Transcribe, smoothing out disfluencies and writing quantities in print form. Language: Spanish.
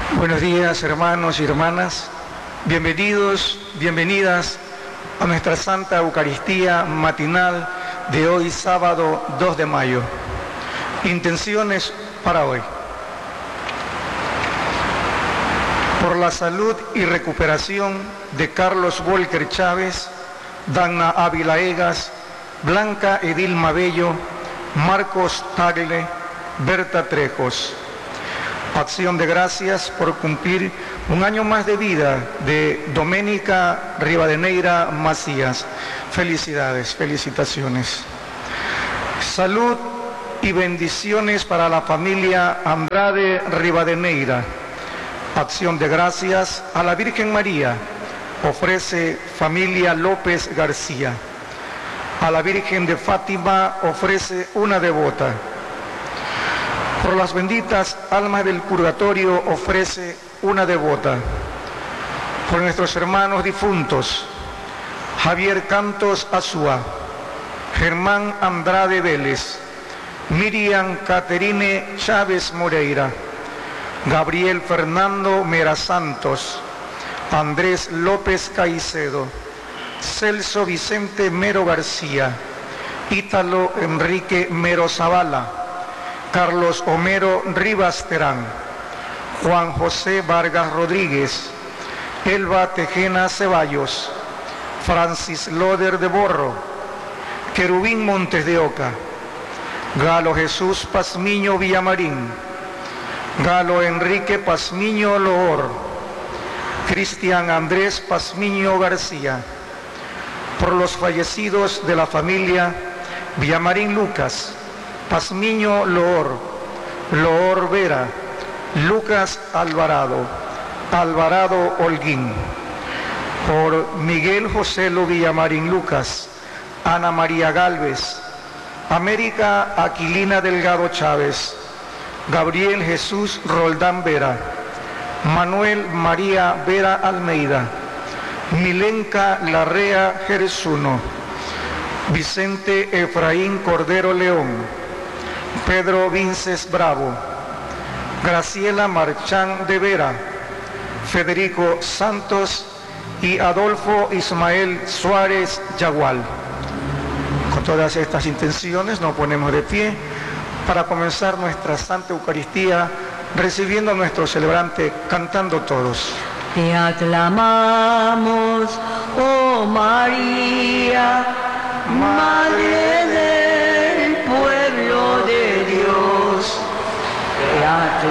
Buenos días, hermanos y hermanas. Bienvenidos, bienvenidas a nuestra Santa Eucaristía matinal de hoy, sábado 2 de mayo. Intenciones para hoy. Por la salud y recuperación de Carlos Volker Chávez, Dagna Ávila Egas, Blanca Edilma Bello, Marcos Tagle, Berta Trejos. Acción de gracias por cumplir un año más de vida de Doménica Rivadeneira Macías. Felicidades, felicitaciones. Salud y bendiciones para la familia Andrade Rivadeneira. Acción de gracias a la Virgen María. Ofrece familia López García. A la Virgen de Fátima ofrece una devota. Por las benditas almas del purgatorio ofrece una devota. Por nuestros hermanos difuntos, Javier Cantos Azúa, Germán Andrade Vélez, Miriam Caterine Chávez Moreira, Gabriel Fernando Mera Santos, Andrés López Caicedo, Celso Vicente Mero García, Ítalo Enrique Mero Zavala, Carlos Homero Rivas Terán, Juan José Vargas Rodríguez, Elba Tejena Ceballos, Francis Loder de Borro, Querubín Montes de Oca, Galo Jesús Pazmiño Villamarín, Galo Enrique Pazmiño Loor, Cristian Andrés Pazmiño García. Por los fallecidos de la familia Villamarín Lucas, Pazmiño Loor, Loor Vera, Lucas Alvarado, Alvarado Holguín. Por Miguel José Lo Villamarín Lucas, Ana María Gálvez, América Aquilina Delgado Chávez, Gabriel Jesús Roldán Vera, Manuel María Vera Almeida, Milenka Larrea Jerezuno, Vicente Efraín Cordero León, Pedro Vinces Bravo, Graciela Marchán de Vera, Federico Santos y Adolfo Ismael Suárez Yagual. Con todas estas intenciones nos ponemos de pie para comenzar nuestra Santa Eucaristía recibiendo a nuestro celebrante cantando todos. Te aclamamos, oh María, Madre del pueblo de Dios. Te